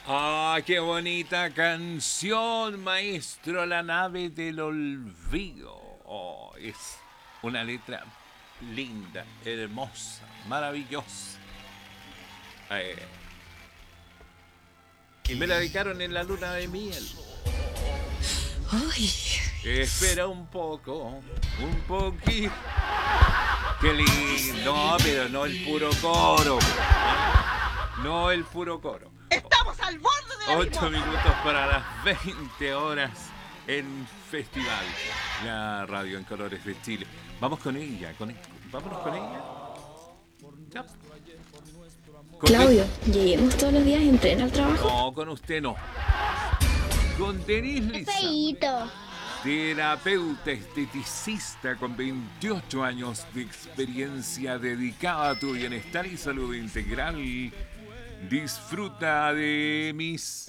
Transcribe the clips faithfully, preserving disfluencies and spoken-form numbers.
Ah, qué bonita canción, maestro, La nave del olvido. Oh, es una letra linda, hermosa, maravillosa. Eh, y me la dedicaron en la luna de miel. Ay, Espera un poco, un poquito. Qué lindo, no, pero no el puro coro. No el puro coro. ¡Estamos al borde de la Ocho mimosa! minutos para las veinte horas en Festival, la radio en colores de Chile. Vamos con ella, con, vámonos con ella. Ya. Con Claudio, lleguemos todos los días en tren al trabajo. No, con usted no. Con Denise ¡Qué Lisa, feíto! terapeuta esteticista con veintiocho años de experiencia dedicada a tu bienestar y salud integral. Disfruta de mis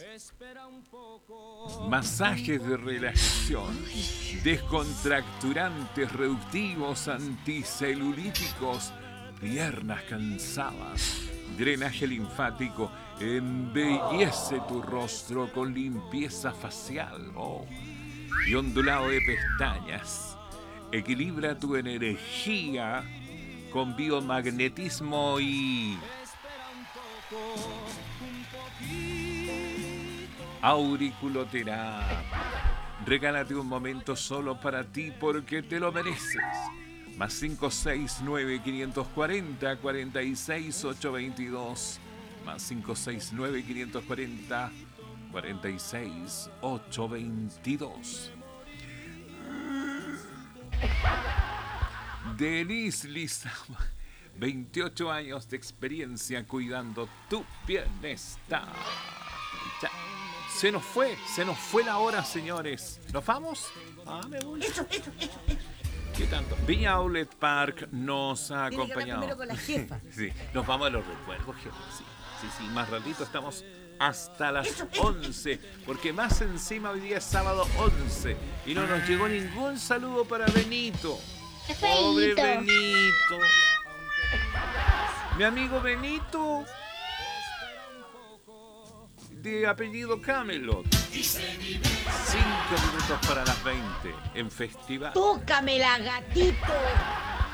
masajes de relajación, descontracturantes, reductivos, anticelulíticos, piernas cansadas, drenaje linfático, embellece tu rostro con limpieza facial, oh, y ondulado de pestañas. Equilibra tu energía con biomagnetismo y auriculoterapia. Regálate un momento solo para ti porque te lo mereces. Más cinco seis nueve, quinientos cuarenta, cuarenta y seis, ochocientos veintidós. Más cinco seis nueve, quinientos cuarenta, cuarenta y seis, ochocientos veintidós. Denise Lisa, veintiocho años de experiencia cuidando tu bienestar. Ya. Se nos fue, se nos fue la hora, señores. ¿Nos vamos? Ah, me voy. Eso, eso, eso, eso. ¿Qué tanto? Villa Outlet Park nos ha Tiene que hablar acompañado. primero con la jefa. Sí, nos vamos a los recuerdos, jefa. Sí, sí, sí, más ratito estamos hasta las once, porque más encima hoy día es sábado once y no nos llegó ningún saludo para Benito. ¡Qué Pobre feíto! Benito. Mi amigo Benito, de apellido Camelot. Cinco minutos para las veinte en Festival. ¡Tócamela, gatito!